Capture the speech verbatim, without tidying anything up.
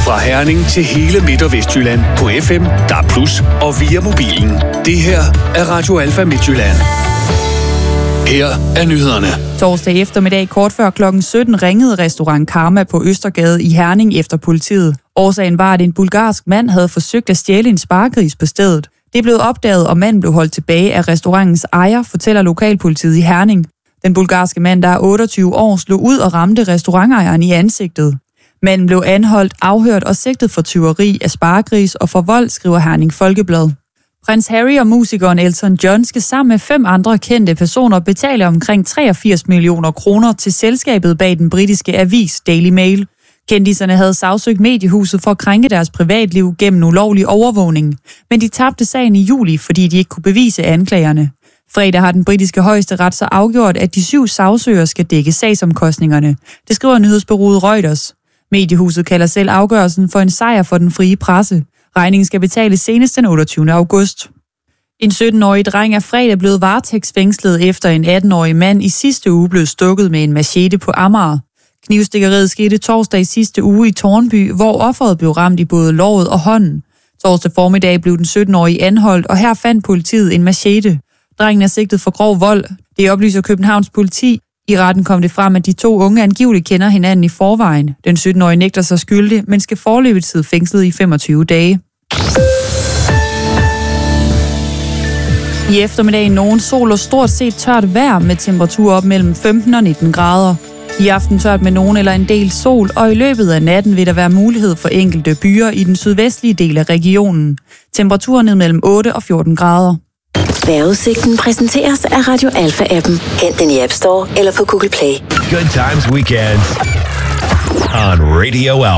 Fra Herning til hele Midt- og Vestjylland på F M, D A B plus, og via mobilen. Det her er Radio Alfa Midtjylland. Her er nyhederne. Torsdag eftermiddag kort før klokken sytten ringede restaurant Karma på Østergade i Herning efter politiet. Årsagen var, at en bulgarsk mand havde forsøgt at stjæle en spargris på stedet. Det blev opdaget, og manden blev holdt tilbage af restaurantens ejer, fortæller lokalpolitiet i Herning. Den bulgarske mand, der er otteogtyve år, slog ud og ramte restaurantejeren i ansigtet. Manden blev anholdt, afhørt og sigtet for tyveri af spargris og for vold, skriver Herning Folkeblad. Prins Harry og musikeren Elton John skal sammen med fem andre kendte personer betale omkring treogfirs millioner kroner til selskabet bag den britiske avis Daily Mail. Kendiserne havde sagsøgt mediehuset for at krænke deres privatliv gennem ulovlig overvågning, men de tabte sagen i juli, fordi de ikke kunne bevise anklagerne. Fredag har den britiske højesteret så afgjort, at de syv sagsøgere skal dække sagsomkostningerne. Det skriver nyhedsbureauet Reuters. Mediehuset kalder selv afgørelsen for en sejr for den frie presse. Regningen skal betales senest den otteogtyvende august. En sytten-årig dreng er fredag blevet varetægtsfængslet efter en atten-årig mand i sidste uge blev stukket med en machete på Amager. Knivstikkeriet skete torsdag i sidste uge i Tårnby, hvor offeret blev ramt i både låret og hånden. Torsdag formiddag blev den sytten-årige anholdt, og her fandt politiet en machete. Drengen er sigtet for grov vold. Det oplyser Københavns politi. I retten kom det frem, at de to unge angiveligt kender hinanden i forvejen. Den sytten-årige nægter sig skyldig, men skal foreløbigt sidde fængslet i femogtyve dage. I eftermiddagen nogen sol og stort set tørt vejr med temperaturer op mellem femten og nitten grader. I aften tørt med nogen eller en del sol, og i løbet af natten vil der være mulighed for enkelte byer i den sydvestlige del af regionen. Temperaturer ned mellem otte og fjorten grader. Vejrudsigten præsenteres af Radio Alfa-appen. Hent den i App Store eller på Google Play. Good times weekends on Radio Alfa.